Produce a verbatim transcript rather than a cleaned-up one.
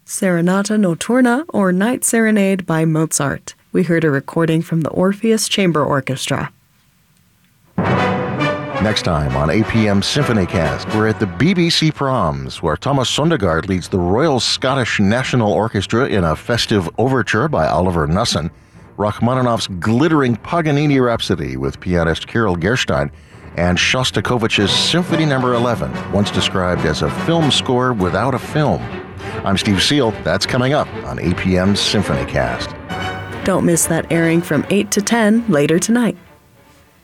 Serenata Notturna or Night Serenade by Mozart. We heard a recording from the Orpheus Chamber Orchestra. Next time on A P M Symphonycast, we're at the B B C Proms, where Thomas Sondergaard leads the Royal Scottish National Orchestra in a festive overture by Oliver Nussin, Rachmaninoff's glittering Paganini Rhapsody with pianist Kirill Gerstein, and Shostakovich's Symphony Number eleven, once described as a film score without a film. I'm Steve Seal. That's coming up on A P M Symphonycast. Don't miss that airing from eight to ten later tonight.